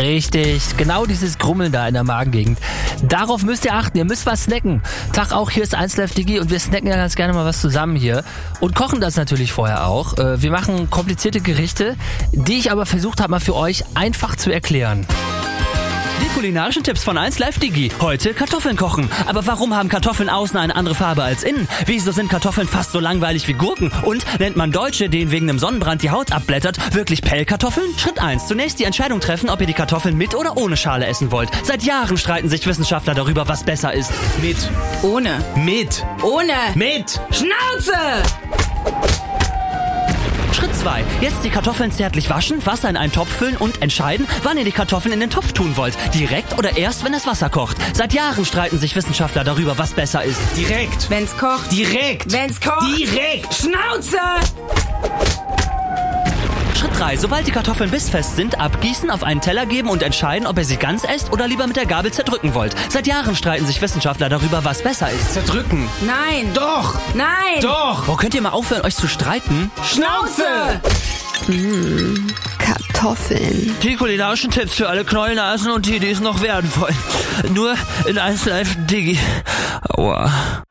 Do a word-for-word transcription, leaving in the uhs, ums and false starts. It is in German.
Richtig, genau dieses Grummeln da in der Magengegend. Darauf müsst ihr achten, ihr müsst was snacken. Tag auch, hier ist eins Live Digi und wir snacken ja ganz gerne mal was zusammen hier. Und kochen das natürlich vorher auch. Wir machen komplizierte Gerichte, die ich aber versucht habe mal für euch einfach zu erklären. Die kulinarischen Tipps von eins Live Digi. Heute Kartoffeln kochen. Aber warum haben Kartoffeln außen eine andere Farbe als innen? Wieso sind Kartoffeln fast so langweilig wie Gurken? Und nennt man Deutsche, denen wegen einem Sonnenbrand die Haut abblättert, wirklich Pellkartoffeln? Schritt eins. Zunächst die Entscheidung treffen, ob ihr die Kartoffeln mit oder ohne Schale essen wollt. Seit Jahren streiten sich Wissenschaftler darüber, was besser ist. Mit. Ohne. Mit. Ohne. Mit. Schnauze! Schritt zwei. Jetzt die Kartoffeln zärtlich waschen, Wasser in einen Topf füllen und entscheiden, wann ihr die Kartoffeln in den Topf tun wollt. Direkt oder erst, wenn das Wasser kocht. Seit Jahren streiten sich Wissenschaftler darüber, was besser ist. Direkt. Wenn's kocht. Direkt. Wenn's kocht. Direkt. Schnauze! Schritt drei. Sobald die Kartoffeln bissfest sind, abgießen, auf einen Teller geben und entscheiden, ob ihr sie ganz esst oder lieber mit der Gabel zerdrücken wollt. Seit Jahren streiten sich Wissenschaftler darüber, was besser ist. Zerdrücken. Nein. Doch. Nein. Doch. Oh, könnt ihr mal aufhören, euch zu streiten? Schnauze. Mmh, Kartoffeln. Die kulinarischen Tipps für alle Knollnasen und die, die es noch werden wollen. Nur in eins Live Digi. Aua.